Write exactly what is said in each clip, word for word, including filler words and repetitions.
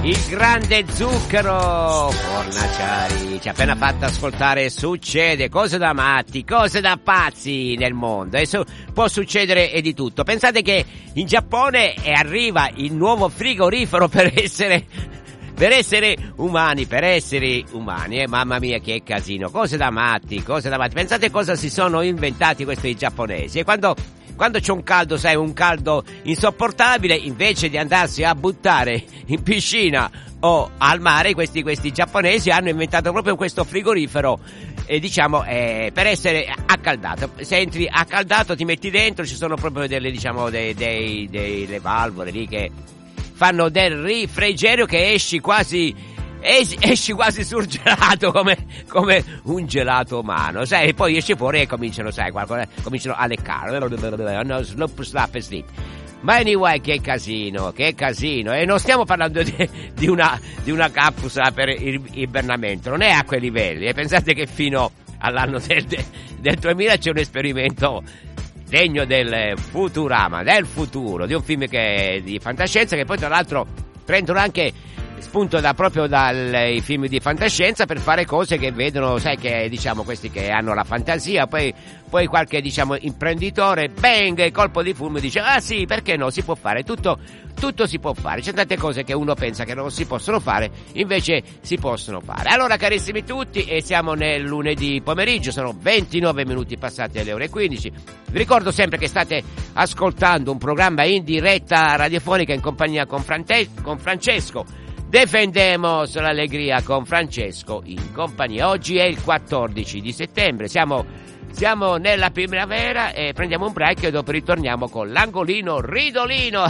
Il grande Zucchero Fornaciari ci ha appena fatto ascoltare Succede, cose da matti, cose da pazzi nel mondo. Adesso può succedere e di tutto. Pensate che in Giappone arriva il nuovo frigorifero per essere per essere umani, per essere umani, eh, mamma mia che casino, cose da matti, cose da matti. Pensate cosa si sono inventati questi giapponesi. E quando Quando c'è un caldo, sai, un caldo insopportabile, invece di andarsi a buttare in piscina o al mare, questi, questi giapponesi hanno inventato proprio questo frigorifero, eh, diciamo, eh, per essere accaldato. Se entri accaldato ti metti dentro, ci sono proprio delle, diciamo, dei, dei, dei, delle valvole lì che fanno del refrigerio che esci quasi... Es- esci quasi surgelato come, come un gelato umano, sai, e poi esci fuori e cominciano, sai, qualcosa, cominciano a leccare, no, slop, slap e sleep. Ma anyway, che casino, che casino, e non stiamo parlando di, di una di una capsula per il ibernamento, non è a quei livelli, e pensate che fino all'anno del, del duemila c'è un esperimento degno del Futurama, del futuro, di un film che di fantascienza, che poi tra l'altro prendono anche spunto da proprio dai film di fantascienza per fare cose che vedono, sai, che diciamo questi che hanno la fantasia, poi poi qualche, diciamo, imprenditore, bang, colpo di fulmine, dice ah sì, perché no, si può fare, tutto tutto si può fare, c'è tante cose che uno pensa che non si possono fare, invece si possono fare. Allora, carissimi tutti, e siamo nel lunedì pomeriggio, sono ventinove minuti passati alle ore quindici. Vi ricordo sempre che state ascoltando un programma in diretta radiofonica in compagnia con, Frante- con Francesco. Defendemos l'allegria con Francesco in compagnia. Oggi è il quattordici di settembre, siamo, siamo nella primavera e prendiamo un break e dopo ritorniamo con l'angolino ridolino.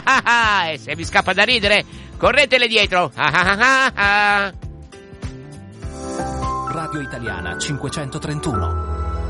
E se vi scappa da ridere, corretele dietro. Radio Italiana cinquecentotrentuno.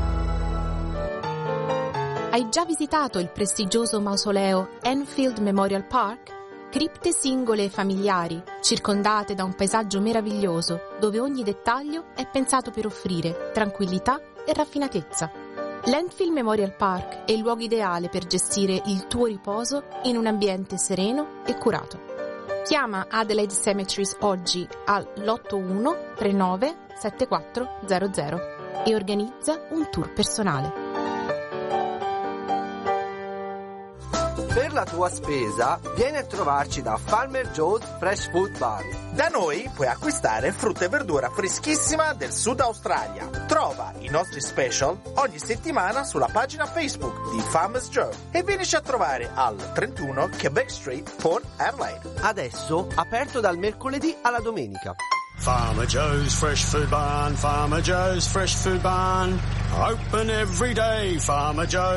Hai già visitato il prestigioso mausoleo Enfield Memorial Park? Cripte singole e familiari, circondate da un paesaggio meraviglioso, dove ogni dettaglio è pensato per offrire tranquillità e raffinatezza. L'Enfield Memorial Park è il luogo ideale per gestire il tuo riposo in un ambiente sereno e curato. Chiama Adelaide Cemeteries oggi all'otto uno tre nove sette quattro zero zero e organizza un tour personale. Per la tua spesa, vieni a trovarci da Farmer Joe's Fresh Food Bar. Da noi puoi acquistare frutta e verdura freschissima del Sud Australia. Trova i nostri special ogni settimana sulla pagina Facebook di Farmer's Joe e vienici a trovare al trentuno Quebec Street, Port Adelaide. Adesso aperto dal mercoledì alla domenica. Farmer Joe's Fresh Food Barn, Farmer Joe's Fresh Food Barn, open every day, Farmer Joe's.